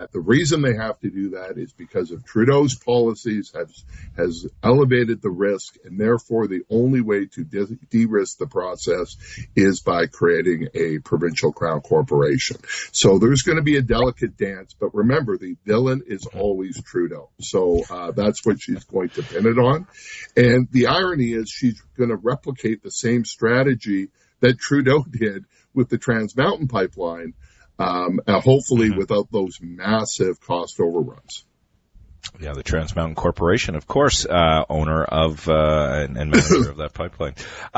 that. The reason they have to do that is because of Trudeau's policies has elevated the risk, and therefore the only way to de-risk the process is by creating a provincial crown corporation. So there's going to be a delicate dance, but remember, the villain is always Trudeau. So that's what she's going to pin it on. And the irony is she's going to replicate the same strategy that Trudeau did with the Trans Mountain pipeline, hopefully without those massive cost overruns. Yeah, the Trans Mountain Corporation, of course, owner of and manager of that pipeline.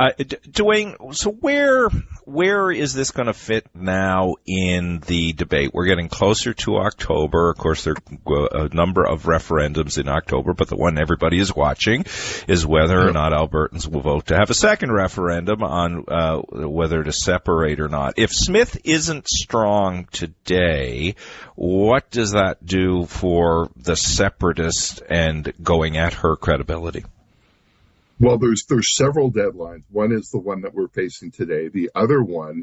Dwayne, so where is this going to fit now in the debate? We're getting closer to October. Of course, there are a number of referendums in October, but the one everybody is watching is whether or not Albertans will vote to have a second referendum on whether to separate or not. If Smith isn't strong today, what does that do for the separatist and going at her credibility? Well, there's several deadlines. One is the one that we're facing today. The other one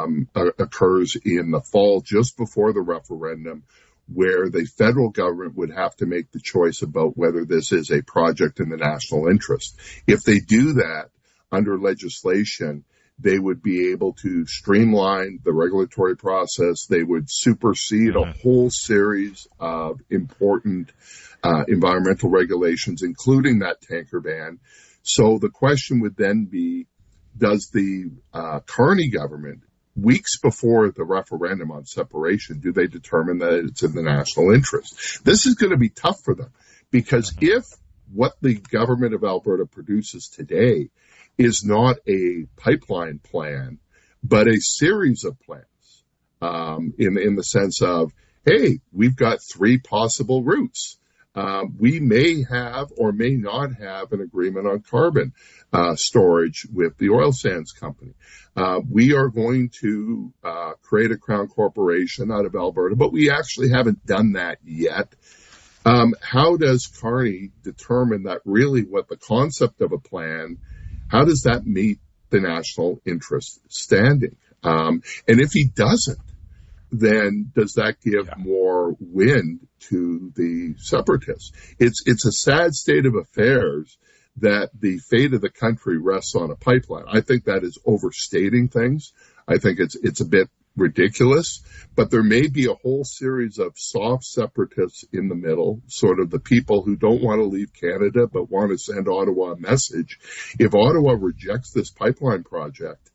occurs in the fall, just before the referendum, where the federal government would have to make the choice about whether this is a project in the national interest. If they do that under legislation, they would be able to streamline the regulatory process. They would supersede a whole series of important environmental regulations, including that tanker ban. So the question would then be, does the Carney government, weeks before the referendum on separation, do they determine that it's in the national interest? This is going to be tough for them, because if what the government of Alberta produces today is not a pipeline plan, but a series of plans, in the sense of, hey, we've got 3 possible routes. We may have or may not have an agreement on carbon storage with the oil sands company. We are going to create a crown corporation out of Alberta, but we actually haven't done that yet. How does Carney determine that really what the concept of a plan, how does that meet the national interest standing? And if he doesn't, then does that give more wind to the separatists? It's a sad state of affairs that the fate of the country rests on a pipeline. I think that is overstating things. I think it's a bit ridiculous, but there may be a whole series of soft separatists in the middle, sort of the people who don't want to leave Canada but want to send Ottawa a message. If Ottawa rejects this pipeline project,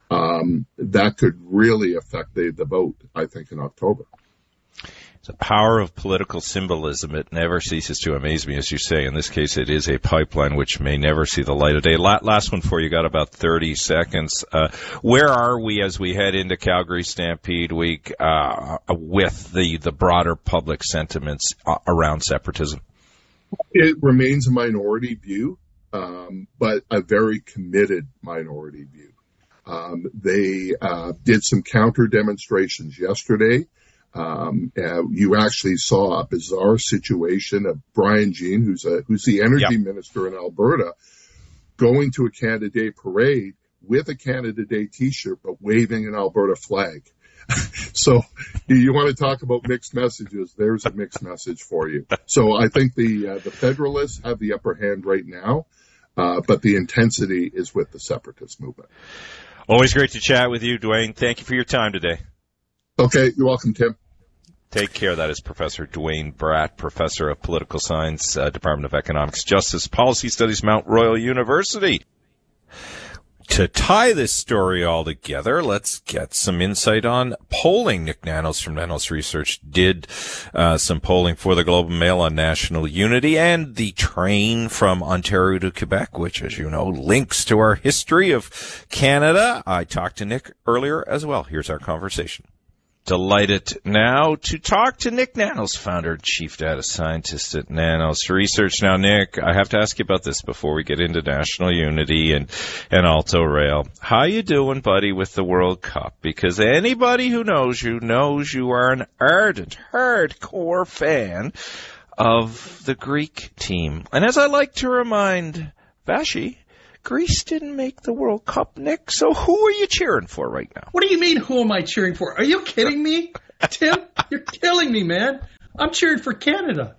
that could really affect the vote, I think, in October. The power of political symbolism, it never ceases to amaze me, as you say. In this case, it is a pipeline which may never see the light of day. Last one for you, got about 30 seconds. Where are we as we head into Calgary Stampede Week with the broader public sentiments around separatism? It remains a minority view, but a very committed minority view. They did some counter demonstrations yesterday. You actually saw a bizarre situation of Brian Jean, who's the energy minister in Alberta, going to a Canada Day parade with a Canada Day T-shirt, but waving an Alberta flag. So you want to talk about mixed messages? There's a mixed message for you. So I think the Federalists have the upper hand right now, but the intensity is with the separatist movement. Always great to chat with you, Dwayne. Thank you for your time today. Okay, you're welcome, Tim. Take care. That is Professor Dwayne Bratt, Professor of Political Science, Department of Economics, Justice, Policy Studies, Mount Royal University. To tie this story all together, let's get some insight on polling. Nick Nanos from Nanos Research did some polling for the Globe and Mail on national unity and the train from Ontario to Quebec, which, as you know, links to our history of Canada. I talked to Nick earlier as well. Here's our conversation. Delighted now to talk to Nick Nanos, founder and chief data scientist at Nanos Research. Now, Nick, I have to ask you about this before we get into national unity and Alto Rail. How you doing, buddy, with the World Cup? Because anybody who knows you are an ardent, hardcore fan of the Greek team. And as I like to remind Vashi, Greece didn't make the World Cup, Nick, so who are you cheering for right now? What do you mean, who am I cheering for? Are you kidding me? Tim, you're killing me, man. I'm cheering for Canada.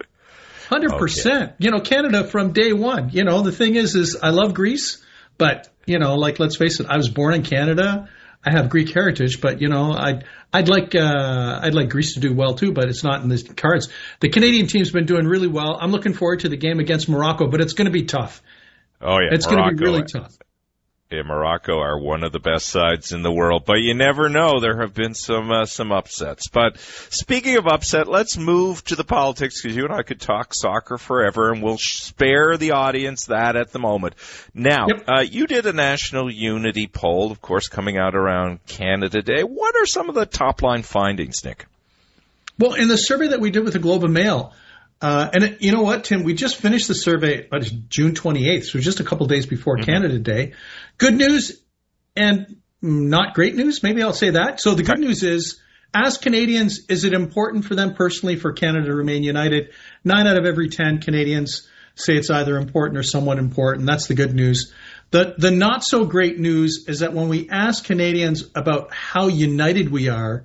100%. Okay. You know, Canada from day one. You know, the thing is I love Greece, but, you know, like, let's face it, I was born in Canada. I have Greek heritage, but, you know, I'd like Greece to do well too, but it's not in the cards. The Canadian team's been doing really well. I'm looking forward to the game against Morocco, but it's going to be tough. Oh yeah. It's going to be really tough. Yeah, Morocco are one of the best sides in the world, but you never know. There have been some upsets. But speaking of upset, let's move to the politics, because you and I could talk soccer forever, and we'll spare the audience that at the moment. Now, you did a national unity poll, of course, coming out around Canada Day. What are some of the top-line findings, Nick? Well, in the survey that we did with the Globe and Mail, you know what, Tim? We just finished the survey on June 28th, so just a couple days before Canada Day. Good news and not great news. Maybe I'll say that. So the good news is, as Canadians, is it important for them personally for Canada to remain united? 9 out of every 10 Canadians say it's either important or somewhat important. That's the good news. The not so great news is that when we ask Canadians about how united we are,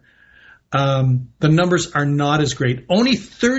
the numbers are not as great. Only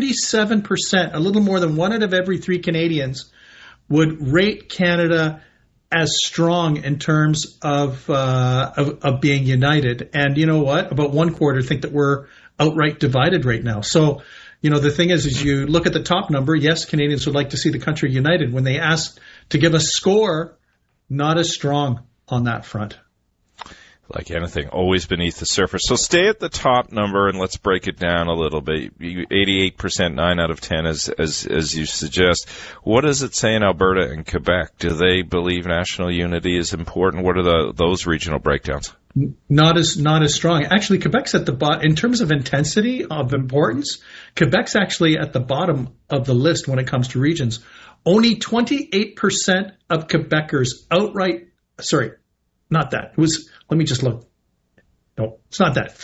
37%, a little more than 1 out of every 3 Canadians, would rate Canada as strong in terms of being united. And you know what? About 1/4 think that we're outright divided right now. So, you know, the thing is you look at the top number. Yes, Canadians would like to see the country united. When they ask to give a score, not as strong on that front. Like anything, always beneath the surface. So stay at the top number, and let's break it down a little bit. 88%, 9 out of 10, as you suggest. What does it say in Alberta and Quebec? Do they believe national unity is important? What are those regional breakdowns? Not as strong. Actually, Quebec's at the bottom in terms of intensity of importance. Quebec's actually at the bottom of the list when it comes to regions. Only 28% of Quebecers outright. Sorry, not that. It was. Let me just look. No, it's not that.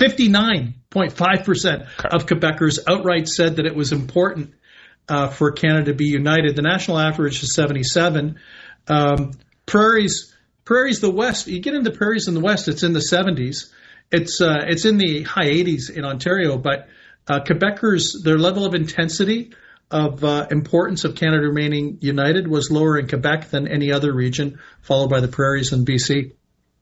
59.5% of Quebecers outright said that it was important for Canada to be united. The national average is 77. Prairies, the West. You get into prairies in the West, it's in the 70s. It's in the high 80s in Ontario. But Quebecers, their level of intensity of importance of Canada remaining united was lower in Quebec than any other region, followed by the prairies in BC.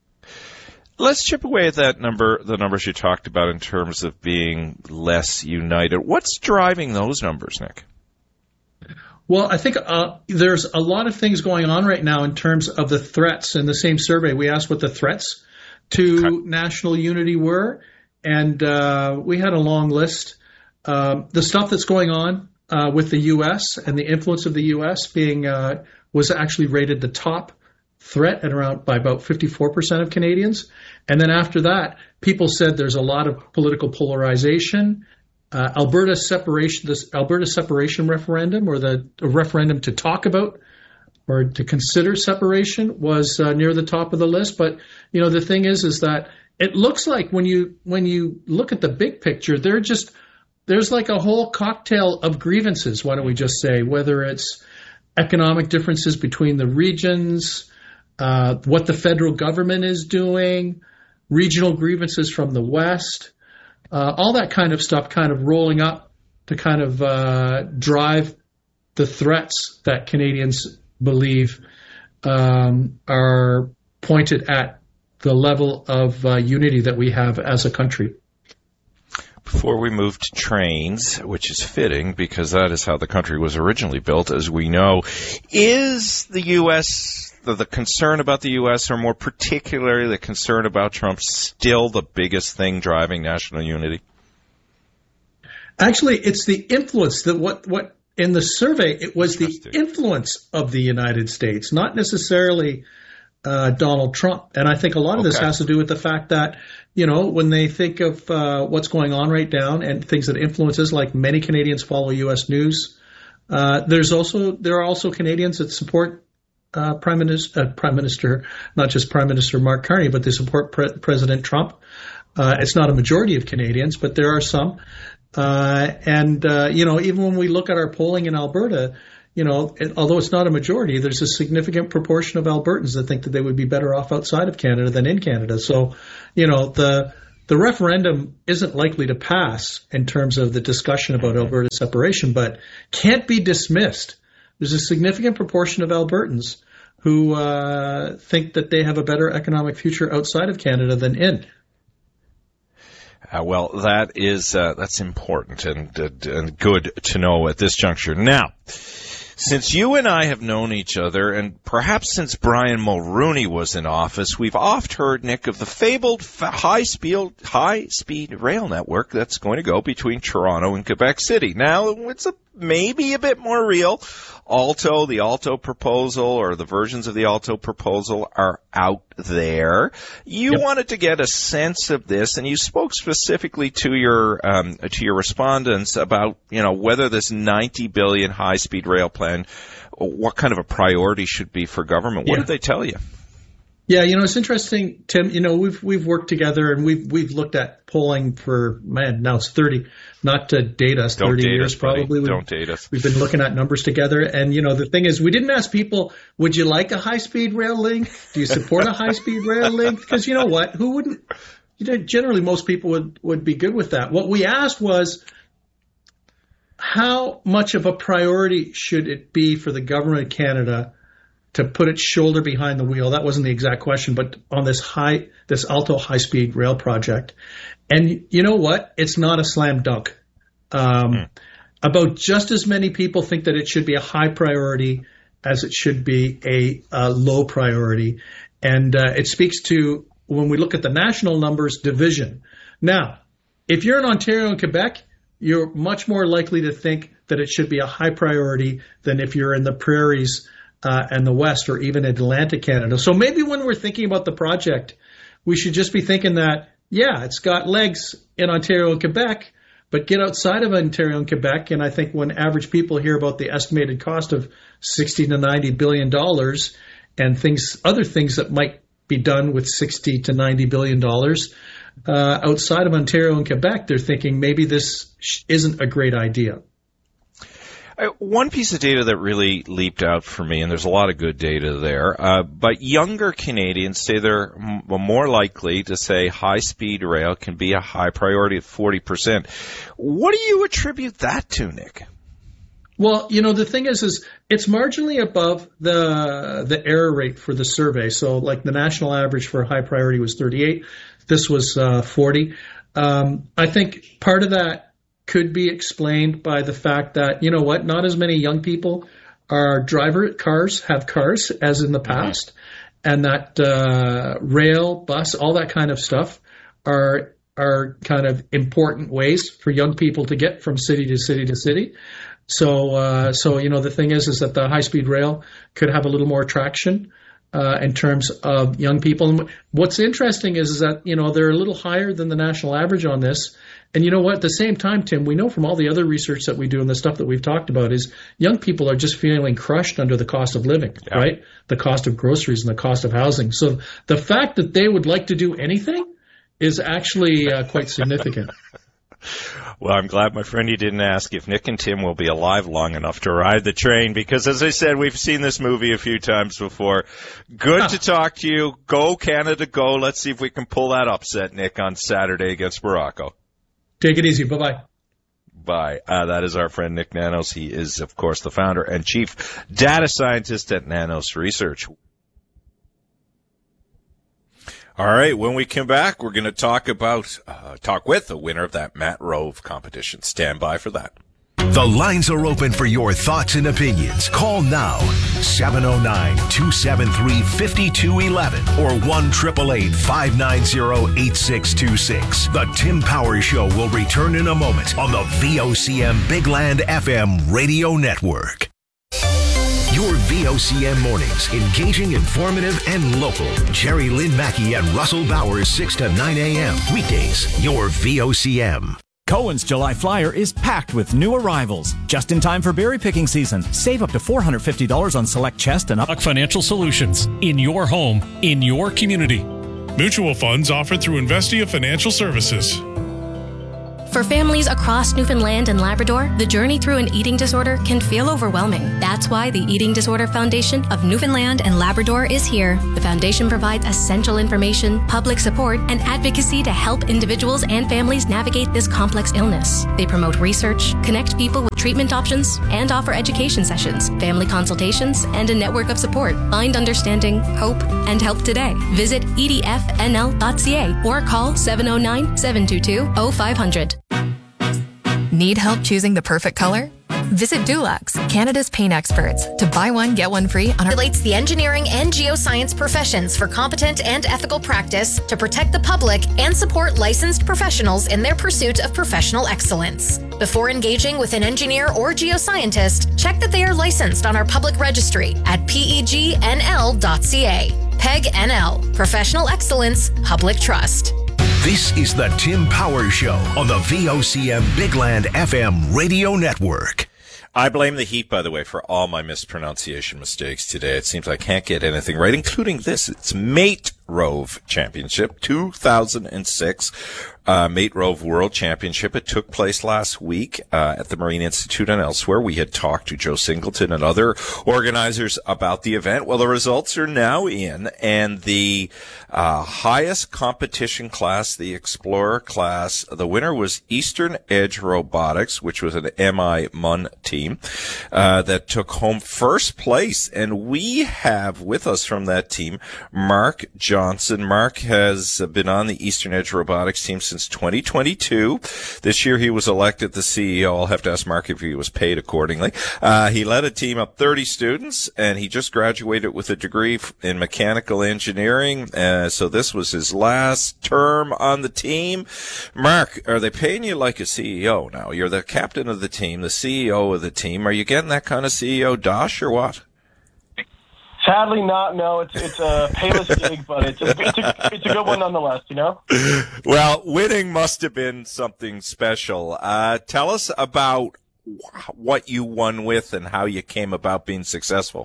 Let's chip away at that number, the numbers you talked about in terms of being less united. What's driving those numbers, Nick? Well, I think there's a lot of things going on right now in terms of the threats. In the same survey, we asked what the threats to national unity were, and we had a long list. The stuff that's going on with the U.S. and the influence of the U.S. was actually rated the top threat by about 54% of Canadians. And then after that, people said there's a lot of political polarization. Alberta separation referendum, or the referendum to talk about or to consider separation, was near the top of the list. But you know, the thing is that it looks like when you look at the big picture, there's like a whole cocktail of grievances. Why don't we just say, whether it's economic differences between the regions, what the federal government is doing, regional grievances from the West, all that kind of stuff kind of rolling up to kind of drive the threats that Canadians believe are pointed at the level of unity that we have as a country. Before we move to trains, which is fitting because that is how the country was originally built, as we know, is the U.S., the concern about the U.S., or more particularly the concern about Trump, still the biggest thing driving national unity? Actually, it's the influence that what in the survey, it was the influence of the United States, not necessarily Donald Trump. And I think a lot of this has to do with the fact that, you know, when they think of what's going on right now and things that influences, like many Canadians follow U.S. news, there are also Canadians that support Prime Minister, not just Prime Minister Mark Carney, but they support President Trump. It's not a majority of Canadians, but there are some. You know, even when we look at our polling in Alberta, you know, although it's not a majority, there's a significant proportion of Albertans that think that they would be better off outside of Canada than in Canada. So, you know, the the referendum isn't likely to pass in terms of the discussion about Alberta separation, but can't be dismissed. There's a significant proportion of Albertans who think that they have a better economic future outside of Canada than in. Well, that's important and good to know at this juncture. Now, since you and I have known each other, and perhaps since Brian Mulroney was in office, we've oft heard, Nick, of the fabled high-speed rail network that's going to go between Toronto and Quebec City. Now, it's maybe a bit more real. The Alto proposal, or the versions of the Alto proposal, are out there. You wanted to get a sense of this, and you spoke specifically to your respondents about, whether this $90 billion high-speed rail plan, what kind of a priority should be for government. What did they tell you? Yeah, it's interesting, Tim. We've worked together and we've looked at polling for now it's 30, not to date us, 30 years probably. Don't date us. We've been looking at numbers together, and the thing is, we didn't ask people, would you like a high-speed rail link? Do you support a high-speed rail link? Because you know what, who wouldn't? Generally, most people would be good with that. What we asked was, how much of a priority should it be for the government of Canada to put its shoulder behind the wheel? That wasn't the exact question, but on this Alto high-speed rail project. And you know what? It's not a slam dunk. About just as many people think that it should be a high priority as it should be a low priority. And it speaks to, when we look at the national numbers, division. Now, if you're in Ontario and Quebec, you're much more likely to think that it should be a high priority than if you're in the prairies and the West, or even Atlantic Canada. So maybe when we're thinking about the project, we should just be thinking that, it's got legs in Ontario and Quebec, but get outside of Ontario and Quebec, and I think when average people hear about the estimated cost of $60 to $90 billion and other things that might be done with $60 to $90 billion outside of Ontario and Quebec, they're thinking maybe this isn't a great idea. One piece of data that really leaped out for me, and there's a lot of good data there, but younger Canadians say they're more likely to say high-speed rail can be a high priority at 40%. What do you attribute that to, Nick? Well, the thing is it's marginally above the error rate for the survey. So like the national average for high priority was 38. This was 40. I think part of that could be explained by the fact that, not as many young people have cars as in the past, and that rail, bus, all that kind of stuff are kind of important ways for young people to get from city to city to city. So the thing is that the high-speed rail could have a little more traction in terms of young people. And what's interesting is that, they're a little higher than the national average on this. And you know what? At the same time, Tim, we know from all the other research that we do and the stuff that we've talked about is young people are just feeling crushed under the cost of living, right? The cost of groceries and the cost of housing. So the fact that they would like to do anything is actually quite significant. Well, I'm glad, my friend, you didn't ask if Nick and Tim will be alive long enough to ride the train, because, as I said, we've seen this movie a few times before. Good to talk to you. Go, Canada, go. Let's see if we can pull that upset, Nick, on Saturday against Morocco. Take it easy. Bye-bye. Bye. That is our friend Nick Nanos. He is, of course, the founder and chief data scientist at Nanos Research. All right, when we come back, we're going to talk with the winner of that Matt Rove competition. Stand by for that. The lines are open for your thoughts and opinions. Call now, 709-273-5211 or 1-888-590-8626. The Tim Powers Show will return in a moment on the VOCM Big Land FM radio network. Your VOCM mornings, engaging, informative, and local. Jerry Lynn Mackey and Russell Bowers, 6 to 9 a.m. Weekdays, your VOCM. Cohen's July Flyer is packed with new arrivals. Just in time for berry picking season. Save up to $450 on select chest and up. Financial Solutions. In your home, in your community. Mutual funds offered through Investia Financial Services. For families across Newfoundland and Labrador, the journey through an eating disorder can feel overwhelming. That's why the Eating Disorder Foundation of Newfoundland and Labrador is here. The foundation provides essential information, public support, and advocacy to help individuals and families navigate this complex illness. They promote research, connect people with treatment options, and offer education sessions, family consultations, and a network of support. Find understanding, hope, and help today. Visit edfnl.ca or call 709-722-0500. Need help choosing the perfect color? Visit Dulux, Canada's paint experts, to buy one, get one free on our... Relates the engineering and geoscience professions for competent and ethical practice to protect the public and support licensed professionals in their pursuit of professional excellence. Before engaging with an engineer or geoscientist, check that they are licensed on our public registry at pegnl.ca. PEG-NL, Professional Excellence, Public Trust. This is the Tim Powers Show on the VOCM Bigland FM radio network. I blame the heat, by the way, for all my mispronunciation mistakes today. It seems I can't get anything right, including this. It's Mate Rove Championship 2006. Mate Rove World Championship. It took place last week at the Marine Institute and elsewhere. We had talked to Joe Singleton and other organizers about the event. Well, the results are now in, and the highest competition class, the Explorer class, the winner was Eastern Edge Robotics, which was an MI Mun team that took home first place. And we have with us from that team Mark Johnson. Mark has been on the Eastern Edge Robotics team since 2022. This year he was elected the CEO. I'll have to ask Mark if he was paid accordingly. He led a team of 30 students, and he just graduated with a degree in mechanical engineering. So this was his last term on the team. Mark, are they paying you like a CEO now? You're the captain of the team, the CEO of the team. Are you getting that kind of CEO dosh or what? Sadly not, no. It's a payless gig, but it's a good one nonetheless, you know? Well, winning must have been something special. Tell us about what you won with and how you came about being successful.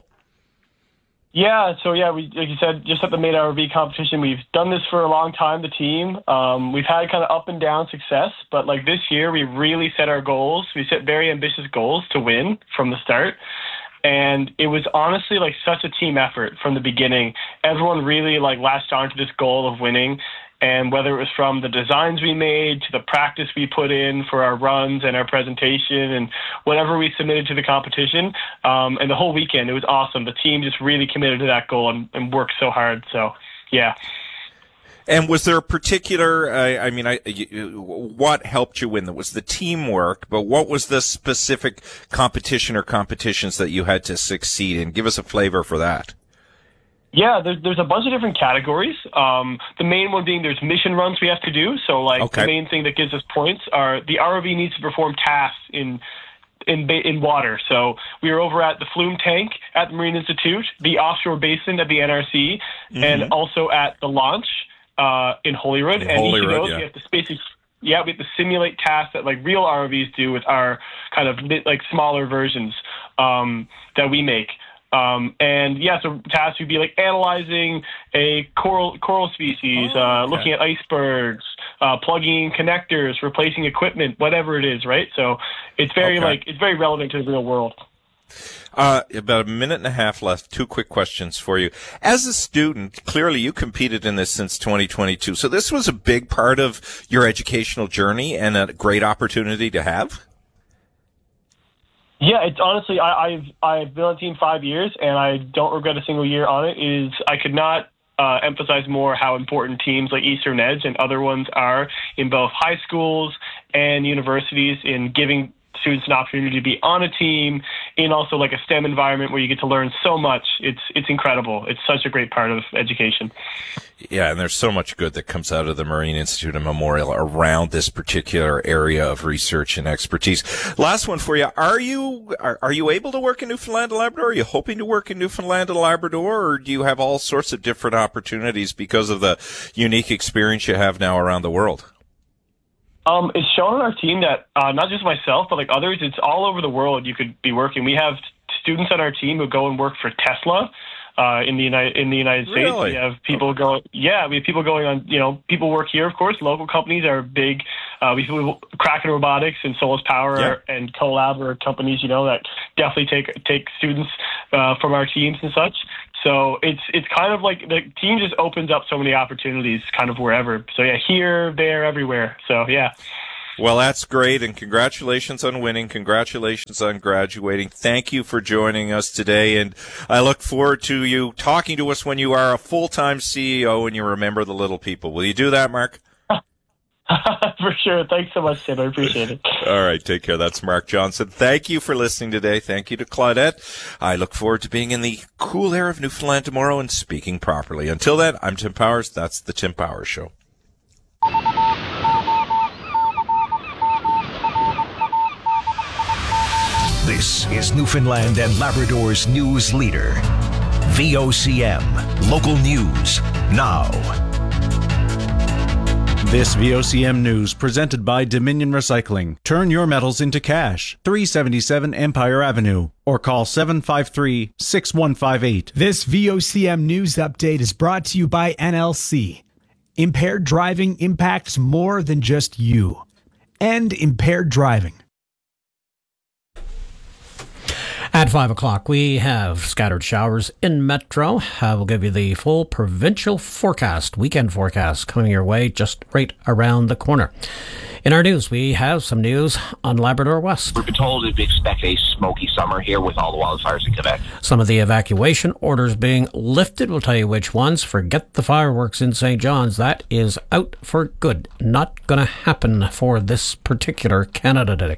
Yeah, so we, like you said, just at the Mate RV competition, we've done this for a long time, the team. We've had kind of up and down success, but like this year, we really set our goals. We set very ambitious goals to win from the start. And it was honestly like such a team effort from the beginning. Everyone really like latched onto this goal of winning. And whether it was from the designs we made to the practice we put in for our runs and our presentation and whatever we submitted to the competition, and the whole weekend, it was awesome. The team just really committed to that goal and worked so hard. So, yeah. And was there a particular, what helped you win? That was the teamwork, but what was the specific competition or competitions that you had to succeed in? Give us a flavor for that. Yeah, there's a bunch of different categories. The main one being there's mission runs we have to do. So, The main thing that gives us points are the ROV needs to perform tasks in water. So we were over at the Flume Tank at the Marine Institute, the offshore basin at the NRC, and also at the launch in Holyrood. And each of those, we have to simulate tasks that like real ROVs do with our kind of smaller versions that we make. So tasks would be like analyzing a coral species, looking at icebergs, plugging in connectors, replacing equipment, whatever it is, right? So it's very it's very relevant to the real world. About a minute and a half left. Two quick questions for you. As a student, clearly you competed in this since 2022. So this was a big part of your educational journey and a great opportunity to have? Yeah, it's honestly, I've been on the team 5 years, and I don't regret a single year on it. I could not emphasize more how important teams like Eastern Edge and other ones are in both high schools and universities in giving students an opportunity to be on a team in also like a STEM environment where you get to learn so much. It's incredible. It's such a great part of education. Yeah, and there's so much good that comes out of the Marine Institute and Memorial around this particular area of research and expertise. Last one for you. Are you able to work in Newfoundland and Labrador? Are you hoping to work in Newfoundland and Labrador, or do you have all sorts of different opportunities because of the unique experience you have now around the world? It's shown on our team that not just myself, but like others, it's all over the world you could be working. We have students on our team who go and work for Tesla. in the United States. Really? We have people going. Yeah, we have people going on. People work here, of course. Local companies are big. We have Kraken Robotics and Solus Power and Colab are companies that definitely take students from our teams and such. So it's kind of like the team just opens up so many opportunities, kind of wherever. So yeah, here, there, everywhere. So yeah. Well, that's great, and congratulations on winning. Congratulations on graduating. Thank you for joining us today, and I look forward to you talking to us when you are a full-time CEO and you remember the little people. Will you do that, Mark? For sure. Thanks so much, Tim. I appreciate it. All right, take care. That's Mark Johnson. Thank you for listening today. Thank you to Claudette. I look forward to being in the cool air of Newfoundland tomorrow and speaking properly. Until then, I'm Tim Powers. That's The Tim Powers Show. This is Newfoundland and Labrador's news leader. VOCM. Local news now. This VOCM news presented by Dominion Recycling. Turn your metals into cash. 377 Empire Avenue or call 753-6158. This VOCM news update is brought to you by NLC. Impaired driving impacts more than just you. End impaired driving. At 5 o'clock, we have scattered showers in Metro. We'll give you the full provincial forecast, weekend forecast, coming your way just right around the corner. In our news, we have some news on Labrador West. We've been told to expect a smoky summer here with all the wildfires in Quebec. Some of the evacuation orders being lifted. We'll tell you which ones. Forget the fireworks in St. John's. That is out for good. Not going to happen for this particular Canada Day.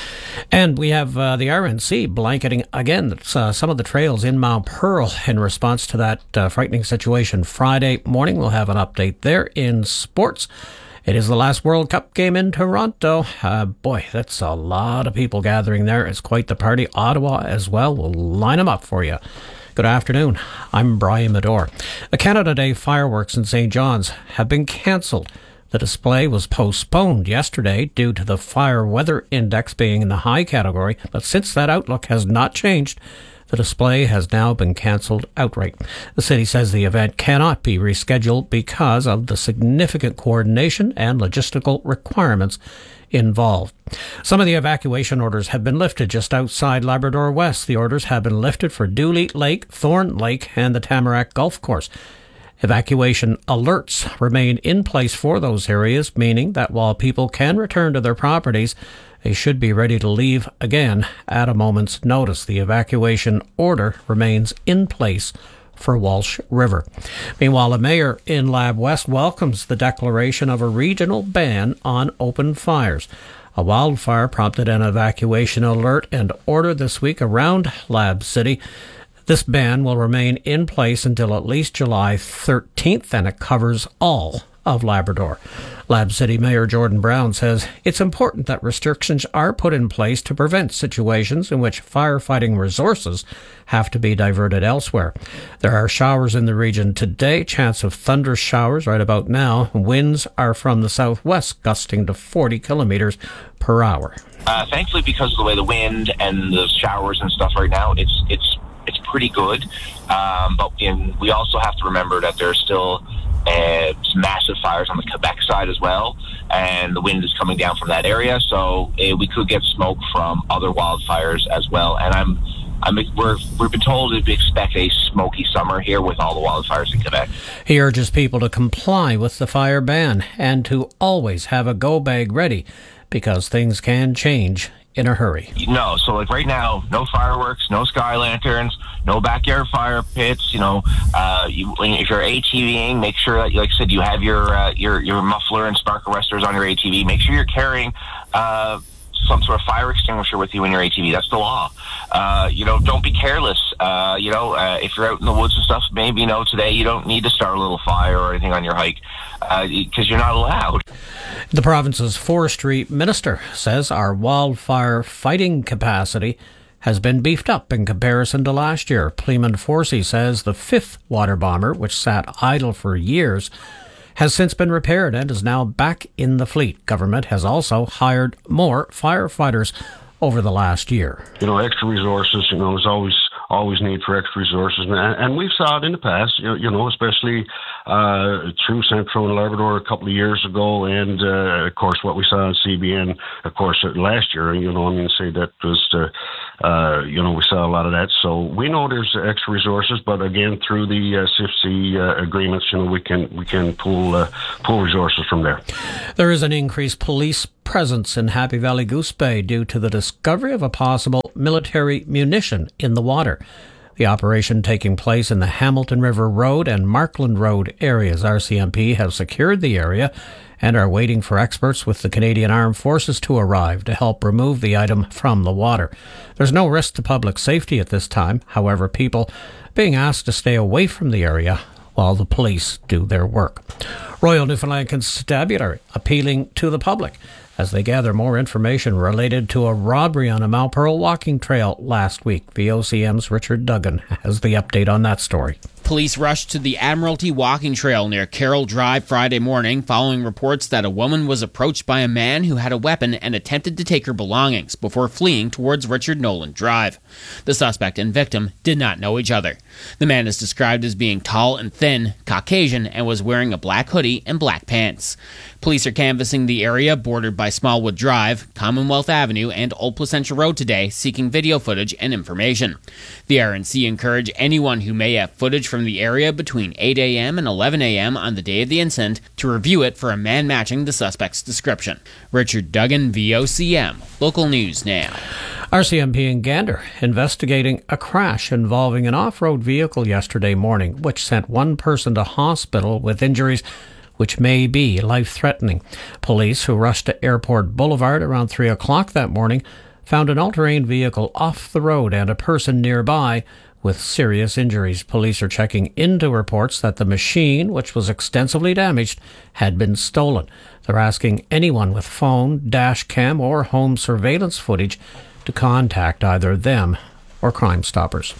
And we have the RNC blanketing again some of the trails in Mount Pearl in response to that frightening situation. Friday morning, we'll have an update there. In sports, it is the last World Cup game in Toronto. Boy, that's a lot of people gathering there. It's quite the party. Ottawa as well. We'll line them up for you. Good afternoon. I'm Brian Medore. The Canada Day fireworks in St. John's have been cancelled. The display was postponed yesterday due to the fire weather index being in the high category, but since that outlook has not changed, the display has now been cancelled outright. The city says the event cannot be rescheduled because of the significant coordination and logistical requirements involved. Some of the evacuation orders have been lifted just outside Labrador West. The orders have been lifted for Dooley Lake, Thorn Lake, and the Tamarack Golf Course. Evacuation alerts remain in place for those areas, meaning that while people can return to their properties, they should be ready to leave again at a moment's notice. The evacuation order remains in place for Walsh River. Meanwhile, a mayor in Lab West welcomes the declaration of a regional ban on open fires. A wildfire prompted an evacuation alert and order this week around Lab City. This ban will remain in place until at least July 13th, and it covers all of Labrador. Lab City Mayor Jordan Brown says it's important that restrictions are put in place to prevent situations in which firefighting resources have to be diverted elsewhere. There are showers in the region today, chance of thunderous showers right about now. Winds are from the southwest, gusting to 40 kilometers per hour. Thankfully, because of the way the wind and the showers and stuff right now, it's pretty good, but we also have to remember that there's still some massive fires on the Quebec side as well, and the wind is coming down from that area, so we could get smoke from other wildfires as well. And we've been told to expect a smoky summer here with all the wildfires in Quebec. He urges people to comply with the fire ban and to always have a go bag ready because things can change in a hurry. No, so like right now, no fireworks, no sky lanterns, no backyard fire pits. If you're ATVing, make sure that, like I said, you have your muffler and spark arresters on your ATV. Make sure you're carrying some sort of fire extinguisher with you in your ATV. That's the law. Don't be careless. If you're out in the woods and stuff, maybe, today you don't need to start a little fire or anything on your hike because you're not allowed. The province's forestry minister says our wildfire fighting capacity has been beefed up in comparison to last year. Pleeman Forsey says the fifth water bomber, which sat idle for years, has since been repaired and is now back in the fleet. Government has also hired more firefighters over the last year. Extra resources, is always always need for extra resources. And we've saw it in the past, especially through Central and Labrador a couple of years ago, and of course what we saw in CBN, of course, last year. Say that was, we saw a lot of that. So we know there's extra resources, but again, through the CIFC agreements, we can pull resources from there. There is an increased police presence in Happy Valley Goose Bay due to the discovery of a possible military munition in the water. The operation taking place in the Hamilton River Road and Markland Road areas. RCMP have secured the area and are waiting for experts with the Canadian Armed Forces to arrive to help remove the item from the water. There's no risk to public safety at this time. However, people being asked to stay away from the area while the police do their work. Royal Newfoundland Constabulary appealing to the public as they gather more information related to a robbery on a Mount Pearl walking trail last week. VOCM's Richard Duggan has the update on that story. Police rushed to the Admiralty Walking Trail near Carroll Drive Friday morning following reports that a woman was approached by a man who had a weapon and attempted to take her belongings before fleeing towards Richard Nolan Drive. The suspect and victim did not know each other. The man is described as being tall and thin, Caucasian, and was wearing a black hoodie and black pants. Police are canvassing the area bordered by Smallwood Drive, Commonwealth Avenue, and Old Placentia Road today, seeking video footage and information. The RNC encourage anyone who may have footage from the area between 8 a.m. and 11 a.m. on the day of the incident to review it for a man matching the suspect's description. Richard Duggan, VOCM. Local News Now. RCMP in Gander investigating a crash involving an off-road vehicle yesterday morning, which sent one person to hospital with injuries which may be life-threatening. Police, who rushed to Airport Boulevard around 3 o'clock that morning, found an all-terrain vehicle off the road and a person nearby with serious injuries. Police are checking into reports that the machine, which was extensively damaged, had been stolen. They're asking anyone with phone, dash cam, or home surveillance footage to contact either them or Crime Stoppers.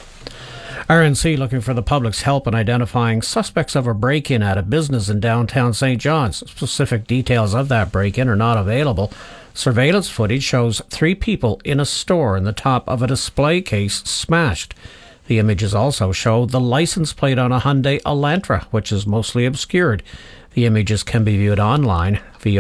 RNC looking for the public's help in identifying suspects of a break-in at a business in downtown St. John's. Specific details of that break-in are not available. Surveillance footage shows 3 people in a store and the top of a display case smashed. The images also show the license plate on a Hyundai Elantra, which is mostly obscured. The images can be viewed online,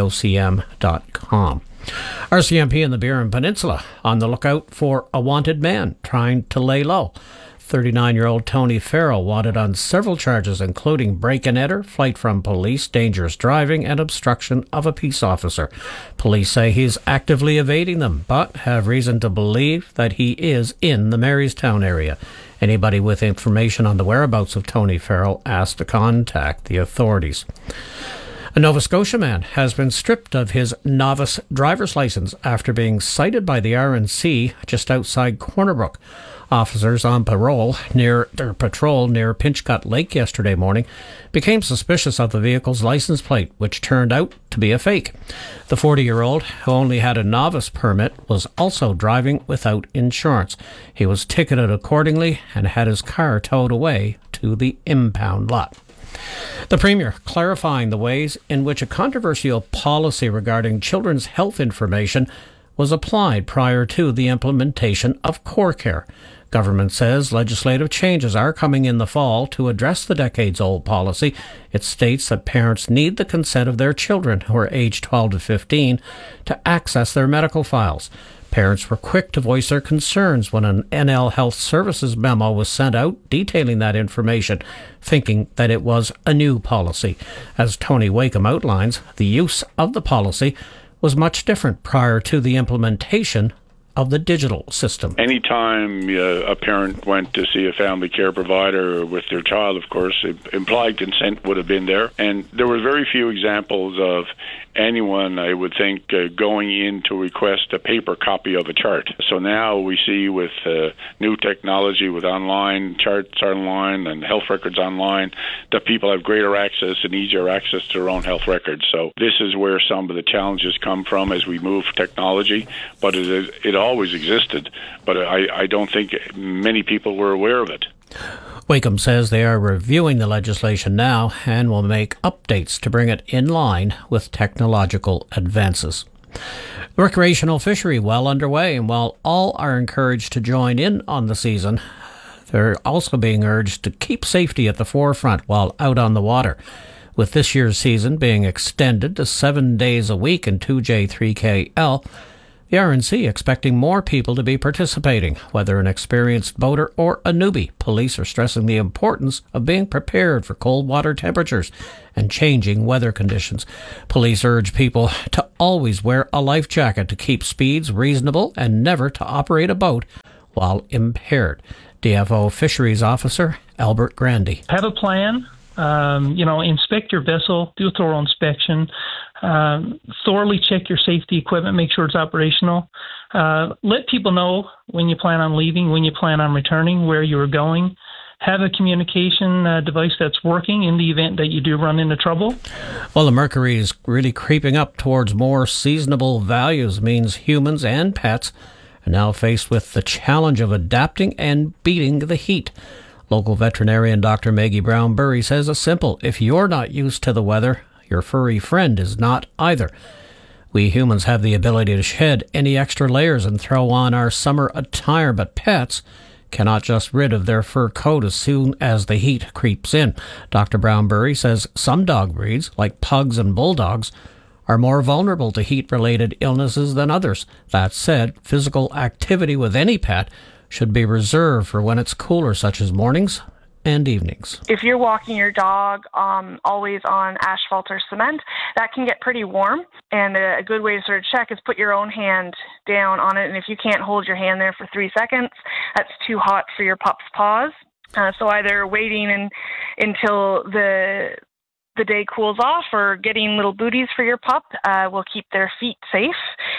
vocm.com. RCMP in the Burin Peninsula on the lookout for a wanted man trying to lay low. 39-year-old Tony Farrell wanted on several charges, including break-and-enter, flight from police, dangerous driving, and obstruction of a peace officer. Police say he's actively evading them, but have reason to believe that he is in the Marystown area. Anybody with information on the whereabouts of Tony Farrell asked to contact the authorities. A Nova Scotia man has been stripped of his novice driver's license after being cited by the RNC just outside Corner Brook. Officers on patrol near Pinchcut Lake yesterday morning became suspicious of the vehicle's license plate, which turned out to be a fake. The 40-year-old, who only had a novice permit, was also driving without insurance. He was ticketed accordingly and had his car towed away to the impound lot. The Premier clarifying the ways in which a controversial policy regarding children's health information was applied prior to the implementation of CoreCare. Government says legislative changes are coming in the fall to address the decades-old policy. It states that parents need the consent of their children, who are aged 12 to 15, to access their medical files. Parents were quick to voice their concerns when an NL Health Services memo was sent out detailing that information, thinking that it was a new policy. As Tony Wakeham outlines, the use of the policy was much different prior to the implementation of the digital system. Anytime a parent went to see a family care provider with their child, of course, implied consent would have been there. And there were very few examples of anyone, I would think, going in to request a paper copy of a chart. So now we see with new technology, with online charts online and health records online, that people have greater access and easier access to their own health records. So this is where some of the challenges come from as we move technology, but it always existed, but I don't think many people were aware of it. Wakeham says they are reviewing the legislation now and will make updates to bring it in line with technological advances. The recreational fishery well underway, and while all are encouraged to join in on the season, They're also being urged to keep safety at the forefront while out on the water. With this year's season being extended to 7 days a week in 2J3KL, the RNC expecting more people to be participating, whether an experienced boater or a newbie. Police are stressing the importance of being prepared for cold water temperatures and changing weather conditions. Police urge people to always wear a life jacket to keep speeds reasonable and never to operate a boat while impaired. DFO Fisheries Officer Albert Grandy. Have a plan. Inspect your vessel, do a thorough inspection, thoroughly check your safety equipment, make sure it's operational. Let people know when you plan on leaving, when you plan on returning, where you are going. Have a communication device that's working in the event that you do run into trouble. Well, the mercury is really creeping up towards more seasonable values, means humans and pets are now faced with the challenge of adapting and beating the heat. Local veterinarian Dr. Maggie Brown-Burry says it's simple. If you're not used to the weather, your furry friend is not either. We humans have the ability to shed any extra layers and throw on our summer attire, but pets cannot just rid of their fur coat as soon as the heat creeps in. Dr. Brown-Burry says some dog breeds, like pugs and bulldogs, are more vulnerable to heat-related illnesses than others. That said, physical activity with any pet should be reserved for when it's cooler, such as mornings and evenings. If you're walking your dog always on asphalt or cement, that can get pretty warm. And a good way to sort of check is put your own hand down on it. And if you can't hold your hand there for 3 seconds, that's too hot for your pup's paws. So either waiting until the day cools off or getting little booties for your pup will keep their feet safe.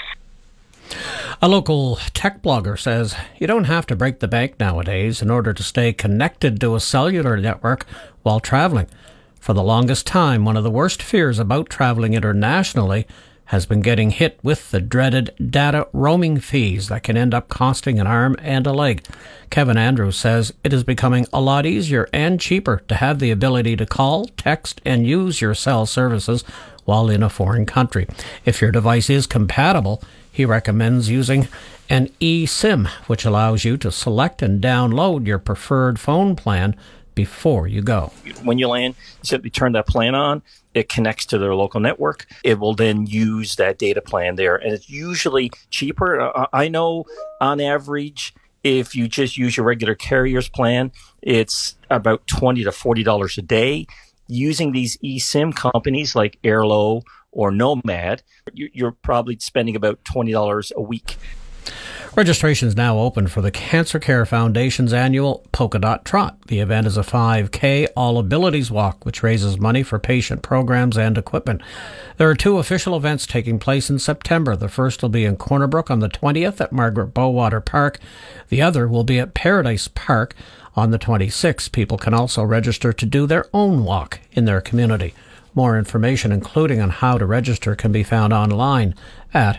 A local tech blogger says you don't have to break the bank nowadays in order to stay connected to a cellular network while traveling. For the longest time, one of the worst fears about traveling internationally has been getting hit with the dreaded data roaming fees that can end up costing an arm and a leg. Kevin Andrews says it is becoming a lot easier and cheaper to have the ability to call, text, and use your cell services while in a foreign country. If your device is compatible, he recommends using an eSIM, which allows you to select and download your preferred phone plan before you go. When you land, you simply turn that plan on. It connects to their local network. It will then use that data plan there. And it's usually cheaper. I know on average, if you just use your regular carrier's plan, it's about $20 to $40 a day. Using these eSIM companies like Airlo or Nomad, you're probably spending about $20 a week. Registration is now open for the Cancer Care Foundation's annual Polka Dot Trot. The event is a 5K All Abilities Walk, which raises money for patient programs and equipment. There are 2 official events taking place in September. The first will be in Corner Brook on the 20th at Margaret Bowater Park. The other will be at Paradise Park on the 26th. People can also register to do their own walk in their community. More information, including on how to register, can be found online at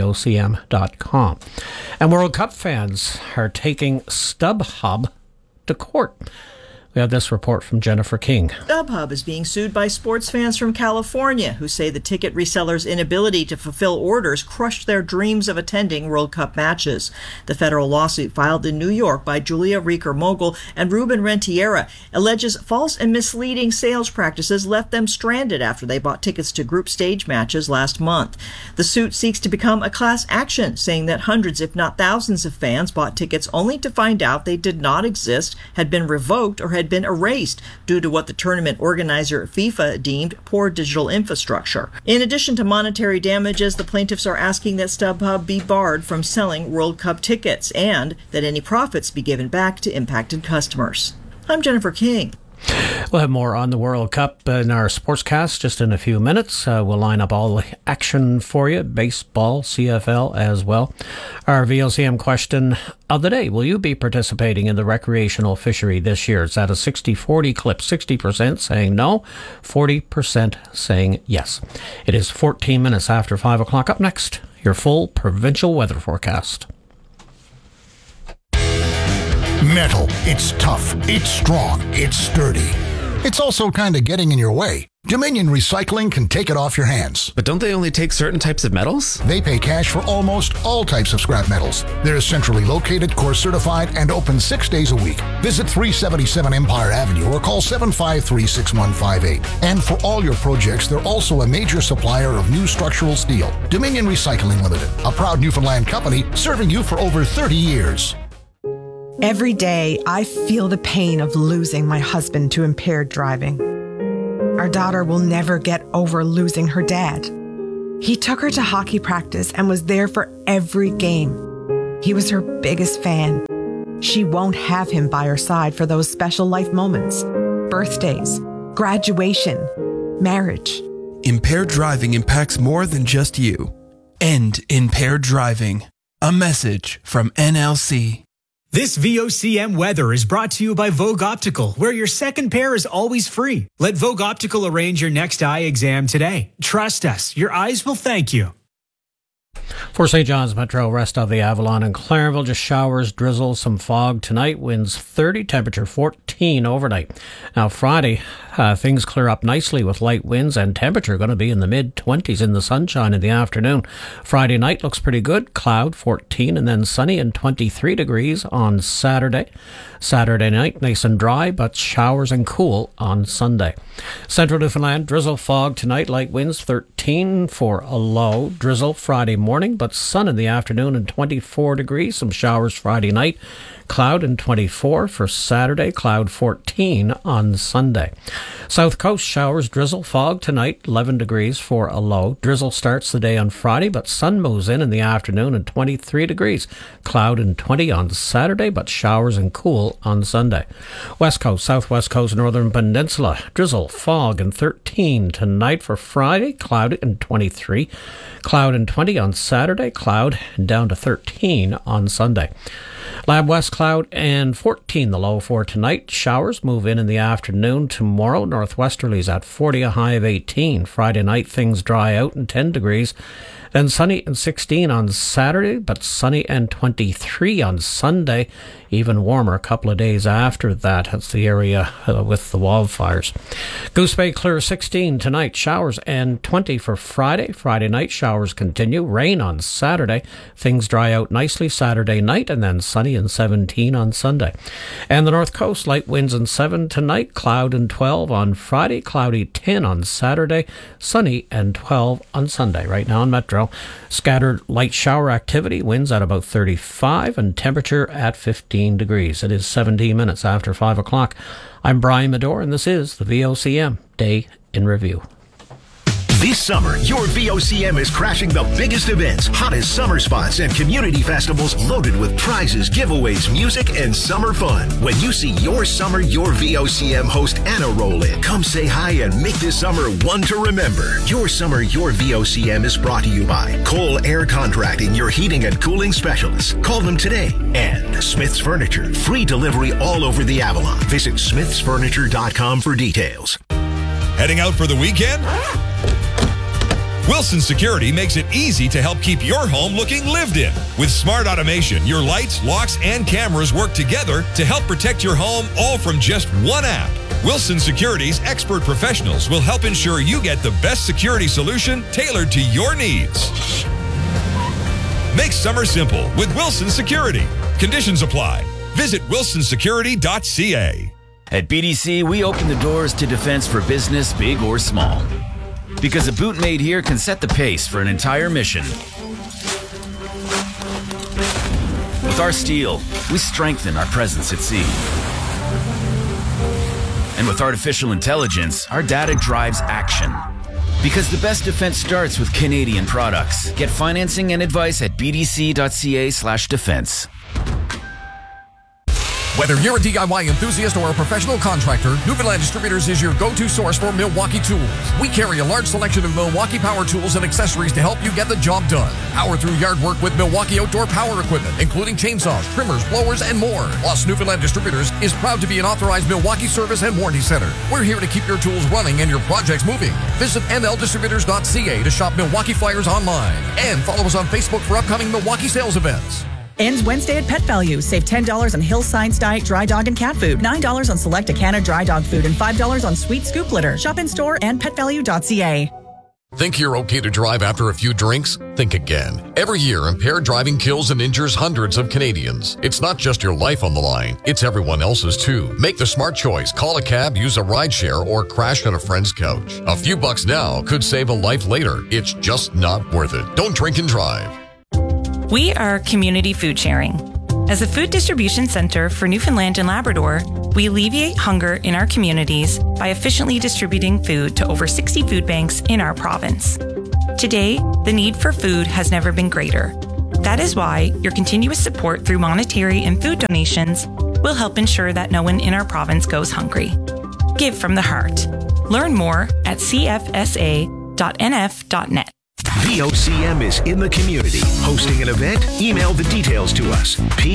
vocm.com. And World Cup fans are taking StubHub to court. We have this report from Jennifer King. StubHub is being sued by sports fans from California who say the ticket resellers' inability to fulfill orders crushed their dreams of attending World Cup matches. The federal lawsuit filed in New York by Julia Rieker-Mogul and Ruben Rentiera alleges false and misleading sales practices left them stranded after they bought tickets to group stage matches last month. The suit seeks to become a class action, saying that hundreds, if not thousands, of fans bought tickets only to find out they did not exist, had been revoked, or had been erased due to what the tournament organizer FIFA deemed poor digital infrastructure. In addition to monetary damages, the plaintiffs are asking that StubHub be barred from selling World Cup tickets and that any profits be given back to impacted customers. I'm Jennifer King. We'll have more on the World Cup in our sportscast just in a few minutes. We'll line up all the action for you, baseball, CFL as well. Our VOCM question of the day: will you be participating in the recreational fishery this year? Is that a 60-40 clip? 60% saying no, 40% saying yes. It is 14 minutes after 5 o'clock. Up next, your full provincial weather forecast. Metal. It's tough. It's strong. It's sturdy. It's also kind of getting in your way. Dominion Recycling can take it off your hands. But don't they only take certain types of metals? They pay cash for almost all types of scrap metals. They're centrally located, course certified, and open 6 days a week. Visit 377 Empire Avenue or call 753-6158. And for all your projects, they're also a major supplier of new structural steel. Dominion Recycling Limited, a proud Newfoundland company serving you for over 30 years. Every day, I feel the pain of losing my husband to impaired driving. Our daughter will never get over losing her dad. He took her to hockey practice and was there for every game. He was her biggest fan. She won't have him by her side for those special life moments, birthdays, graduation, marriage. Impaired driving impacts more than just you. End impaired driving. A message from NLC. This VOCM weather is brought to you by Vogue Optical, where your second pair is always free. Let Vogue Optical arrange your next eye exam today. Trust us, your eyes will thank you. For St. John's Metro, rest of the Avalon and Clarenville, just showers, drizzle, some fog tonight, winds 30, temperature 14 overnight. Now Friday, things clear up nicely with light winds and temperature going to be in the mid-20s in the sunshine in the afternoon. Friday night looks pretty good, cloud 14 and then sunny and 23 degrees on Saturday. Saturday night, nice and dry, but showers and cool on Sunday. Central Newfoundland, drizzle, fog tonight, light winds 13 for a low. Drizzle Friday morning, but sun in the afternoon and 24 degrees. Some showers Friday night. Cloud and 24 for Saturday, cloud 14 on Sunday. South Coast, showers, drizzle, fog tonight, 11 degrees for a low. Drizzle starts the day on Friday, but sun moves in the afternoon and 23 degrees. Cloud and 20 on Saturday, but showers and cool on Sunday. West Coast, Southwest Coast, Northern Peninsula, drizzle, fog and 13 tonight for Friday, cloudy and 23. Cloud and 20 on Saturday, cloud and down to 13 on Sunday. Lab West, cloud and 14 the low for tonight. Showers move in the afternoon. Tomorrow, northwesterlies at 40, a high of 18. Friday night, things dry out and 10 degrees. Then sunny and 16 on Saturday, but sunny and 23 on Sunday. Even warmer a couple of days after that. That's the area with the wildfires. Goose Bay, clear 16 tonight. Showers and 20 for Friday. Friday night, showers continue. Rain on Saturday. Things dry out nicely Saturday night, and then sunny and 17 on Sunday. And the North Coast, light winds and 7 tonight. Cloud and 12 on Friday. Cloudy 10 on Saturday. Sunny and 12 on Sunday. Right now in Metro, scattered light shower activity. Winds at about 35 and temperature at 15 degrees. It is 17 minutes after 5 o'clock. I'm Brian Medore, and this is the VOCM Day in Review. This summer, your VOCM is crashing the biggest events, hottest summer spots, and community festivals loaded with prizes, giveaways, music, and summer fun. When you see your summer, your VOCM host Anna roll in, come say hi and make this summer one to remember. Your summer, your VOCM is brought to you by Cole Air Contracting, your heating and cooling specialists. Call them today. And Smith's Furniture, free delivery all over the Avalon. Visit smithsfurniture.com for details. Heading out for the weekend? Wilson Security makes it easy to help keep your home looking lived in. With smart automation, your lights, locks, and cameras work together to help protect your home, all from just one app. Wilson Security's expert professionals will help ensure you get the best security solution tailored to your needs. Make summer simple with Wilson Security. Conditions apply. Visit wilsonsecurity.ca. At BDC, we open the doors to defense for business, big or small. Because a boot made here can set the pace for an entire mission. With our steel, we strengthen our presence at sea. And with artificial intelligence, our data drives action. Because the best defense starts with Canadian products. Get financing and advice at bdc.ca/defense. Whether you're a DIY enthusiast or a professional contractor, Newfoundland Distributors is your go-to source for Milwaukee tools. We carry a large selection of Milwaukee power tools and accessories to help you get the job done. Power through yard work with Milwaukee outdoor power equipment, including chainsaws, trimmers, blowers, and more. Plus, Newfoundland Distributors is proud to be an authorized Milwaukee service and warranty center. We're here to keep your tools running and your projects moving. Visit nldistributors.ca to shop Milwaukee flyers online. And follow us on Facebook for upcoming Milwaukee sales events. Ends Wednesday at Pet Value. Save $10 on Hill Science Diet dry dog and cat food, $9 on select Acana dry dog food, and $5 on sweet scoop litter. Shop in store and petvalue.ca. Think you're okay to drive after a few drinks? Think again. Every year, impaired driving kills and injures hundreds of Canadians. It's not just your life on the line, it's everyone else's too. Make the smart choice. Call a cab, use a rideshare, or crash on a friend's couch. A few bucks now could save a life later. It's just not worth it. Don't drink and drive. We are Community Food Sharing. As a food distribution center for Newfoundland and Labrador, we alleviate hunger in our communities by efficiently distributing food to over 60 food banks in our province. Today, the need for food has never been greater. That is why your continuous support through monetary and food donations will help ensure that no one in our province goes hungry. Give from the heart. Learn more at cfsa.nf.net. VOCM is in the community. Hosting an event? Email the details to us.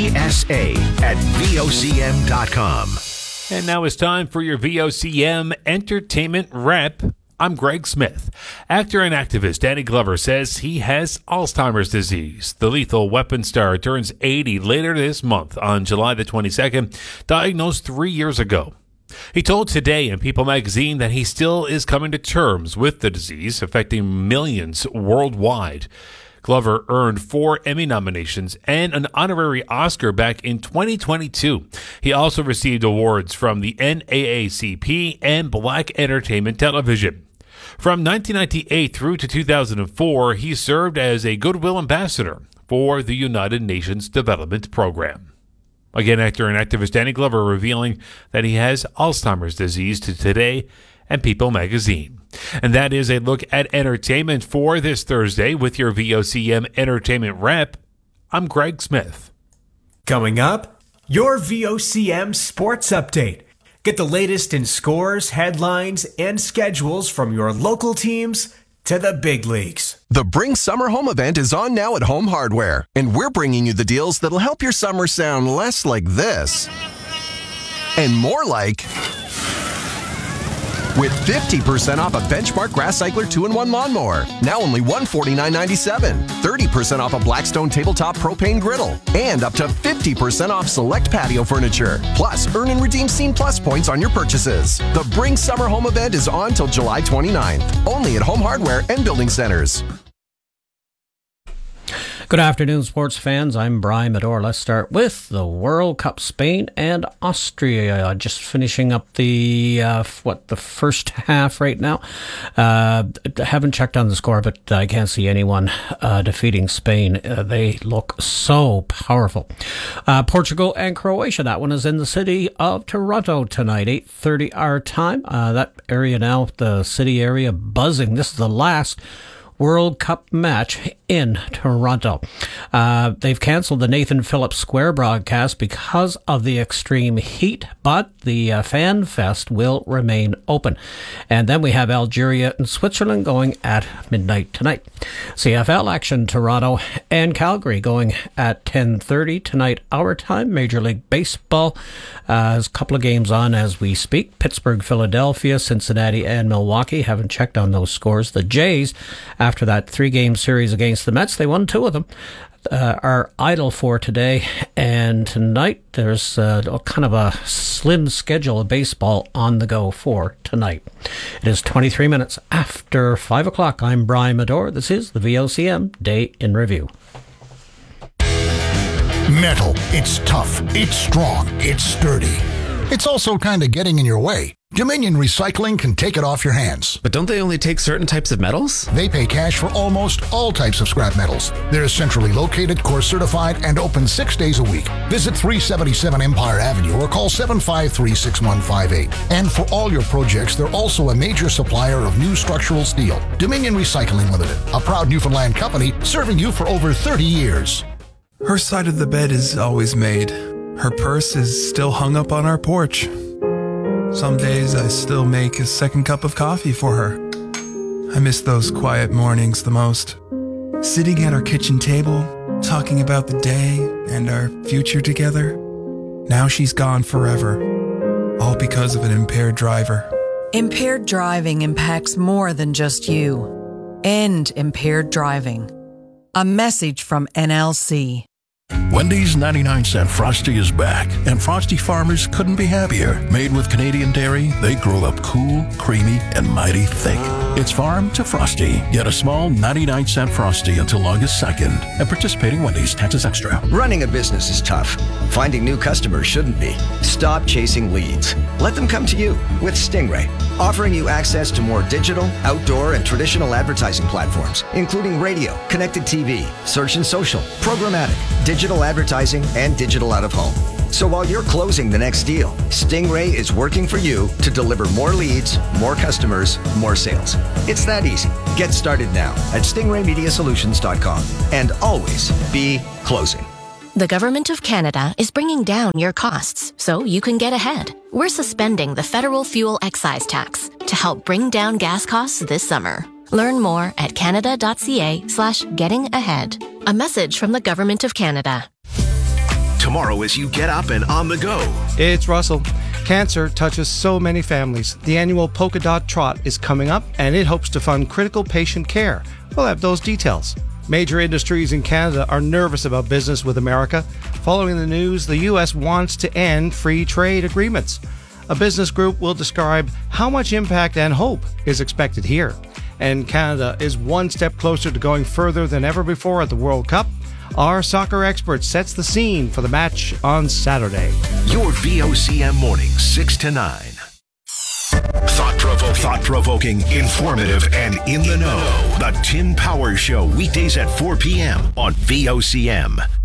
PSA@VOCM.com. And now it's time for your VOCM Entertainment Wrap. I'm Greg Smith. Actor and activist Danny Glover says he has Alzheimer's disease. The Lethal Weapon star turns 80 later this month on July the 22nd, diagnosed 3 years ago. He told Today and People magazine that he still is coming to terms with the disease affecting millions worldwide. Glover earned 4 Emmy nominations and an honorary Oscar back in 2022. He also received awards from the NAACP and Black Entertainment Television. From 1998 through to 2004, he served as a Goodwill Ambassador for the United Nations Development Program. Again, actor and activist Danny Glover revealing that he has Alzheimer's disease to Today and People magazine. And that is a look at entertainment for this Thursday with your VOCM Entertainment Wrap. I'm Greg Smith. Coming up, your VOCM Sports Update. Get the latest in scores, headlines, and schedules from your local teams to the big leagues. The Bring Summer Home event is on now at Home Hardware, and we're bringing you the deals that'll help your summer sound less like this and more like with 50% off a Benchmark Grass Cycler 2-in-1 lawnmower, now only $149.97, 30% off a Blackstone Tabletop Propane Griddle, and up to 50% off select patio furniture. Plus, earn and redeem Scene Plus points on your purchases. The Bring Summer Home event is on till July 29th, only at Home Hardware and Building Centers. Good afternoon, sports fans. I'm Brian Medor. Let's start with the World Cup. Spain and Austria just finishing up the first half right now. Haven't checked on the score, but I can't see anyone defeating Spain. They look so powerful. Portugal and Croatia. That one is in the city of Toronto tonight, 8:30 our time. That area now, the city area, buzzing. This is the last World Cup match in Toronto. They've canceled the Nathan Phillips Square broadcast because of the extreme heat, but the Fan Fest will remain open. And then we have Algeria and Switzerland going at midnight tonight. CFL action, Toronto and Calgary going at 10:30 tonight our time. Major League Baseball has a couple of games on as we speak. Pittsburgh, Philadelphia, Cincinnati, and Milwaukee. Haven't checked on those scores. The Jays, after that 3-game series against the Mets, they won 2 of them, are idle for today. And tonight, there's kind of a slim schedule of baseball on the go for tonight. It is 23 minutes after 5 o'clock. I'm Brian Medor. This is the VOCM Day in Review. Metal. It's tough. It's strong. It's sturdy. It's also kind of getting in your way. Dominion Recycling can take it off your hands. But don't they only take certain types of metals? They pay cash for almost all types of scrap metals. They're centrally located, course certified, and open 6 days a week. Visit 377 Empire Avenue or call 753-6158. And for all your projects, they're also a major supplier of new structural steel. Dominion Recycling Limited, a proud Newfoundland company serving you for over 30 years. Her side of the bed is always made. Her purse is still hung up on our porch. Some days I still make a second cup of coffee for her. I miss those quiet mornings the most. Sitting at our kitchen table, talking about the day and our future together. Now she's gone forever, all because of an impaired driver. Impaired driving impacts more than just you. End impaired driving. A message from NLC. Wendy's 99-cent Frosty is back, and Frosty farmers couldn't be happier. Made with Canadian dairy, they grow up cool, creamy, and mighty thick. It's farm to Frosty. Get a small 99-cent Frosty until August 2nd. And participating Wendy's, taxes extra. Running a business is tough. Finding new customers shouldn't be. Stop chasing leads. Let them come to you with Stingray, offering you access to more digital, outdoor, and traditional advertising platforms, including radio, connected TV, search and social, programmatic, digital advertising, and digital out-of-home. So while you're closing the next deal, Stingray is working for you to deliver more leads, more customers, more sales. It's that easy. Get started now at stingraymediasolutions.com and always be closing. The Government of Canada is bringing down your costs so you can get ahead. We're suspending the federal fuel excise tax to help bring down gas costs this summer. Learn more at canada.ca/gettingahead. A message from the Government of Canada. Tomorrow as you get up and on the go. It's Russell. Cancer touches so many families. The annual Polka Dot Trot is coming up, and it hopes to fund critical patient care. We'll have those details. Major industries in Canada are nervous about business with America. Following the news, the U.S. wants to end free trade agreements. A business group will describe how much impact and hope is expected here. And Canada is one step closer to going further than ever before at the World Cup. Our soccer expert sets the scene for the match on Saturday. Your VOCM mornings, 6 to 9. Thought-provoking, informative, and in the know. The Tim Power Show, weekdays at 4 p.m. on VOCM.